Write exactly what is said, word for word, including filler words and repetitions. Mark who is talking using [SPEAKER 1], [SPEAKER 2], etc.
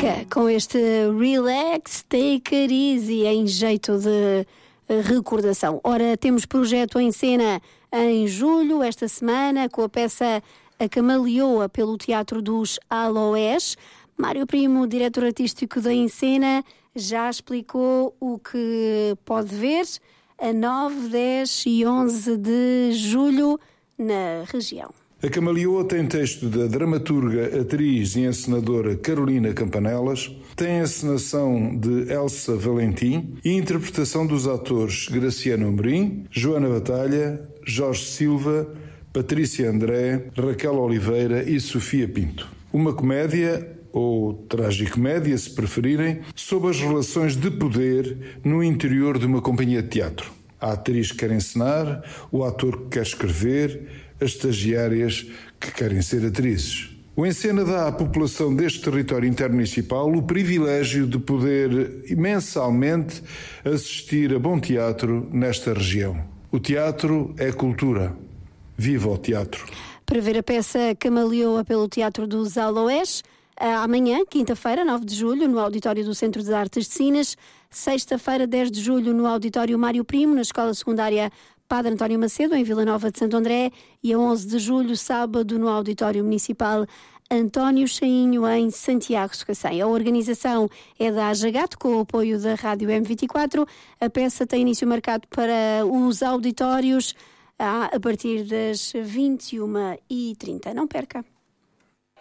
[SPEAKER 1] música com este Relax, Take It Easy em jeito de recordação. Ora, temos projeto em cena em julho, esta semana, com a peça A Camaleoa pelo Teatro dos Aloés. Mário Primo, diretor artístico da Encena, já explicou o que pode ver a nove, dez e onze de julho na região.
[SPEAKER 2] A Camaleoa tem texto da dramaturga, atriz e encenadora Carolina Campanelas, tem a encenação de Elsa Valentim e interpretação dos atores Graciano Amorim, Joana Batalha, Jorge Silva, Patrícia André, Raquel Oliveira e Sofia Pinto. Uma comédia, ou tragicomédia, se preferirem, sobre as relações de poder no interior de uma companhia de teatro. A atriz que quer encenar, o ator que quer escrever, as estagiárias que querem ser atrizes. O Encena dá à população deste território intermunicipal o privilégio de poder mensalmente assistir a bom teatro nesta região. O teatro é cultura. Viva o teatro!
[SPEAKER 1] Para ver a peça Camaleoa pelo Teatro dos Aloés, amanhã, quinta-feira, nove de julho, no auditório do Centro de Artes de Sines, sexta-feira, dez de julho, no auditório Mário Primo, na Escola Secundária Padre António Macedo, em Vila Nova de Santo André, e a onze de julho, sábado, no Auditório Municipal António Chainho, em Santiago de Cacém. A organização é da Ajagato, com o apoio da Rádio M vinte e quatro. A peça tem início marcado para os auditórios a partir das vinte e uma e trinta. Não perca!